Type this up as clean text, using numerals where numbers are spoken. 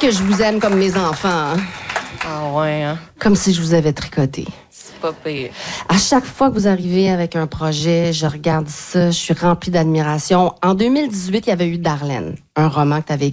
que je vous aime comme mes enfants. Hein? Ah ouais, hein? Comme si je vous avais tricoté. C'est pas pire. À chaque fois que vous arrivez avec un projet, je regarde ça, je suis remplie d'admiration. En 2018, il y avait eu Darlene, un roman que tu avais